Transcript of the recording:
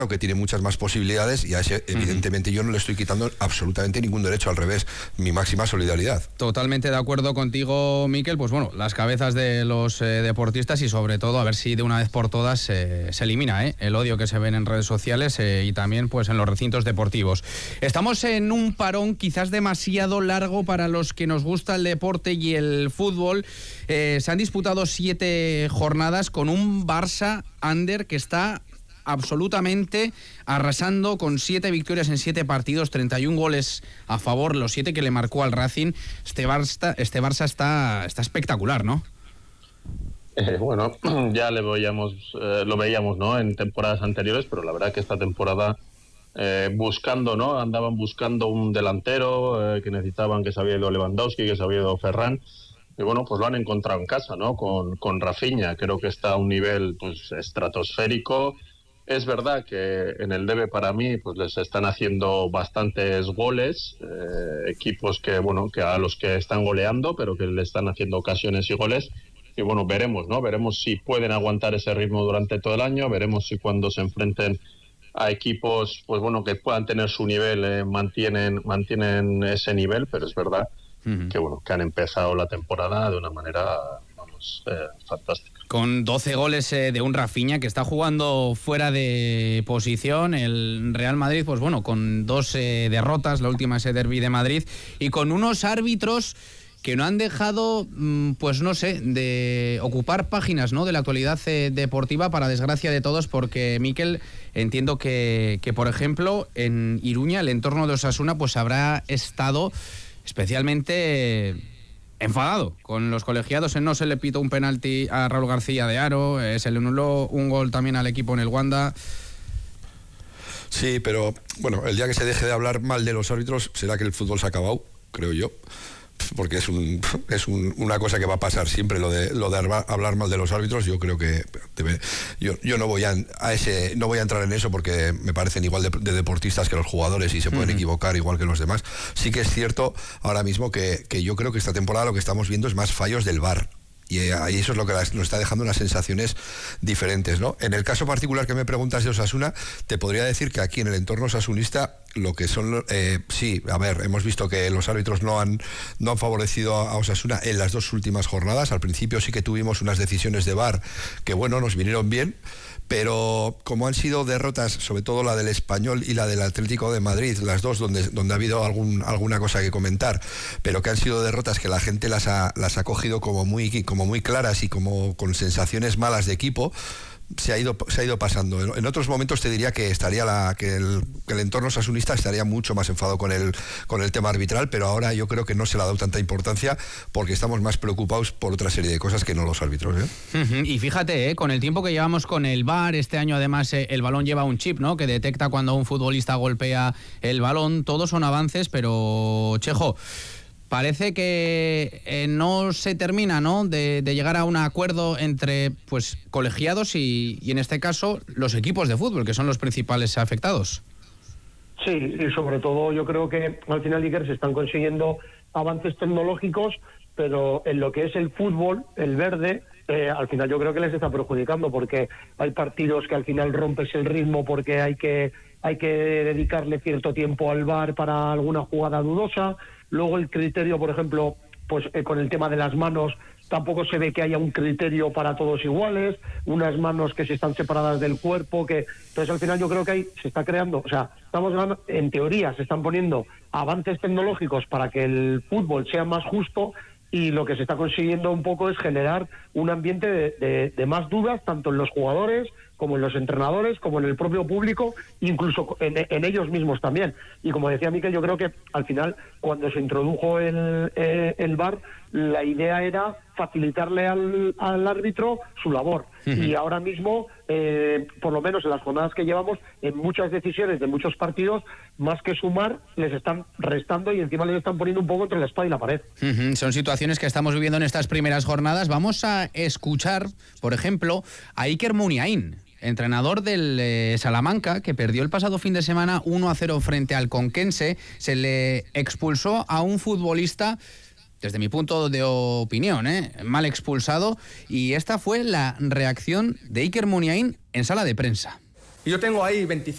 que tiene muchas más posibilidades, y a ese evidentemente yo no le estoy quitando absolutamente ningún derecho, al revés, mi máxima solidaridad. Totalmente de acuerdo contigo, Miquel. Pues bueno, las cabezas de los deportistas, y sobre todo a ver si de una vez por todas se elimina el odio que se ven en redes sociales y también pues en los recintos deportivos. Estamos en un parón quizás demasiado largo para los que nos gusta el deporte y el fútbol. Se han disputado 7 jornadas con un Barça under que está absolutamente arrasando, con 7 victorias en 7 partidos, 31 goles a favor, los 7 que le marcó al Racing. Este Barça está espectacular, ¿no? Bueno, ya lo veíamos, ¿no?, en temporadas anteriores, pero la verdad que esta temporada andaban buscando un delantero que necesitaban, que se había ido Lewandowski, que se había ido Ferran. Y bueno, pues lo han encontrado en casa, ¿no? Con Rafinha. Creo que está a un nivel pues estratosférico. Es verdad que en el debe, para mí, pues les están haciendo bastantes goles, equipos que a los que están goleando, pero que le están haciendo ocasiones y goles. Y bueno, veremos, ¿no? Veremos si pueden aguantar ese ritmo durante todo el año, veremos si cuando se enfrenten a equipos, pues bueno, que puedan tener su nivel, mantienen ese nivel, pero es verdad que han empezado la temporada de una manera, fantástica. Con 12 goles de un Rafinha que está jugando fuera de posición. El Real Madrid, pues bueno, con 2 derrotas, la última ese derbi de Madrid, y con unos árbitros que no han dejado, pues no sé, de ocupar páginas, ¿no?, de la actualidad deportiva, para desgracia de todos, porque, Miquel, entiendo que por ejemplo, en Iruña, el entorno de Osasuna, pues habrá estado especialmente enfadado con los colegiados. No se le pitó un penalti a Raúl García de Haro, se le anuló un gol también al equipo en el Wanda. Sí, pero bueno, el día que se deje de hablar mal de los árbitros será que el fútbol se ha acabado, creo yo, porque es una cosa que va a pasar siempre, lo de hablar mal de los árbitros. Yo creo que yo no voy a entrar en eso, porque me parecen igual de deportistas que los jugadores, y se pueden equivocar igual que los demás. Sí que es cierto ahora mismo que yo creo que esta temporada lo que estamos viendo es más fallos del VAR. Y eso es lo que nos está dejando unas sensaciones diferentes, ¿no? En el caso particular que me preguntas de Osasuna, te podría decir que aquí en el entorno osasunista, lo que son, sí, a ver, hemos visto que los árbitros no han favorecido a Osasuna en las 2 últimas jornadas. Al principio sí que tuvimos unas decisiones de VAR que, bueno, nos vinieron bien, pero como han sido derrotas, sobre todo la del Español y la del Atlético de Madrid, las dos donde ha habido alguna cosa que comentar, pero que han sido derrotas que la gente las ha cogido como muy claras y como con sensaciones malas de equipo, se ha ido pasando. En otros momentos te diría que el entorno osasunista estaría mucho más enfadado con el tema arbitral, pero ahora yo creo que no se le ha dado tanta importancia, porque estamos más preocupados por otra serie de cosas que no los árbitros, ¿eh? Y fíjate, con el tiempo que llevamos con el VAR, este año además el balón lleva un chip, ¿no?, que detecta cuando un futbolista golpea el balón. Todos son avances, pero, Chejo, parece que no se termina, ¿no?, de llegar a un acuerdo entre pues colegiados y en este caso los equipos de fútbol, que son los principales afectados. Sí, y sobre todo yo creo que al final, Iker, se están consiguiendo avances tecnológicos, pero en lo que es el fútbol, el verde, al final yo creo que les está perjudicando, porque hay partidos que al final rompes el ritmo porque hay que dedicarle cierto tiempo al VAR para alguna jugada dudosa. Luego el criterio, por ejemplo, pues con el tema de las manos, tampoco se ve que haya un criterio para todos iguales, unas manos que se están separadas del cuerpo, entonces al final yo creo que ahí se está creando, estamos hablando, en teoría se están poniendo avances tecnológicos para que el fútbol sea más justo, y lo que se está consiguiendo un poco es generar un ambiente de más dudas, tanto en los jugadores como en los entrenadores, como en el propio público, incluso en ellos mismos también. Y como decía Miquel, yo creo que al final, cuando se introdujo el VAR, la idea era facilitarle al árbitro su labor. Y ahora mismo, por lo menos en las jornadas que llevamos, en muchas decisiones de muchos partidos, más que sumar, les están restando, y encima les están poniendo un poco entre la espada y la pared. Son situaciones que estamos viviendo en estas primeras jornadas. Vamos a escuchar, por ejemplo, a Iker Muniain, entrenador del Salamanca, que perdió el pasado fin de semana 1-0 frente al Conquense. Se le expulsó a un futbolista, desde mi punto de opinión, mal expulsado, y esta fue la reacción de Iker Muniain en sala de prensa. Yo tengo ahí 25